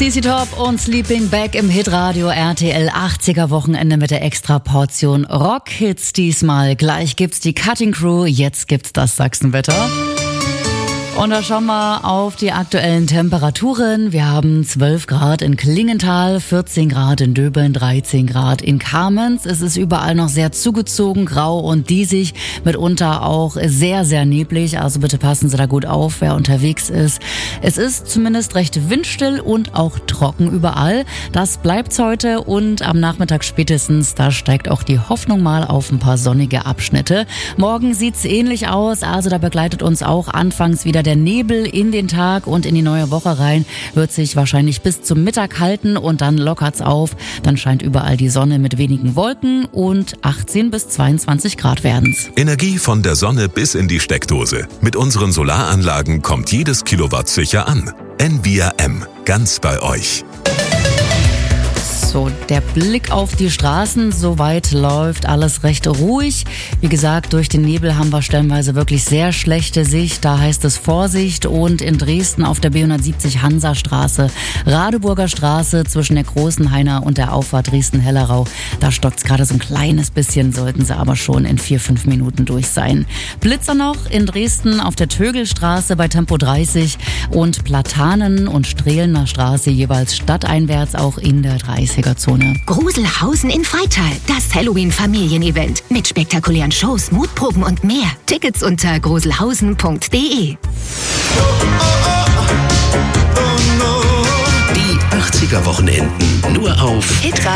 CC Top und Sleeping Bag im Hitradio RTL 80er Wochenende mit der Extra-Portion Rock-Hits diesmal. Gleich gibt's die Cutting Crew, jetzt gibt's das Sachsenwetter. Und da schauen wir auf die aktuellen Temperaturen. Wir haben 12 Grad in Klingenthal, 14 Grad in Döbeln, 13 Grad in Kamenz. Es ist überall noch sehr zugezogen, grau und diesig, mitunter auch sehr, sehr neblig. Also bitte passen Sie da gut auf, wer unterwegs ist. Es ist zumindest recht windstill und auch trocken überall. Das bleibt's heute und am Nachmittag spätestens, da steigt auch die Hoffnung mal auf ein paar sonnige Abschnitte. Morgen sieht's ähnlich aus, also da begleitet uns auch anfangs wieder der Nebel in den Tag und in die neue Woche rein wird sich wahrscheinlich bis zum Mittag halten und dann lockert's auf. Dann scheint überall die Sonne mit wenigen Wolken und 18 bis 22 Grad werden's. Energie von der Sonne bis in die Steckdose. Mit unseren Solaranlagen kommt jedes Kilowatt sicher an. Envia M, ganz bei euch. So, der Blick auf die Straßen, soweit läuft alles recht ruhig. Wie gesagt, durch den Nebel haben wir stellenweise wirklich sehr schlechte Sicht. Da heißt es Vorsicht. Und in Dresden auf der B170 Hansastraße, Radeburger Straße zwischen der Großen Heiner und der Auffahrt Dresden-Hellerau. Da stockt's gerade so ein kleines bisschen, sollten sie aber schon in 4-5 Minuten durch sein. Blitzer noch in Dresden auf der Tögelstraße bei Tempo 30 und Platanen- und Strehlener Straße jeweils stadteinwärts auch in der 30er Zone. Gruselhausen in Freital, das Halloween-Familienevent mit spektakulären Shows, Mutproben und mehr. Tickets unter gruselhausen.de. Die 80er Wochenenden nur auf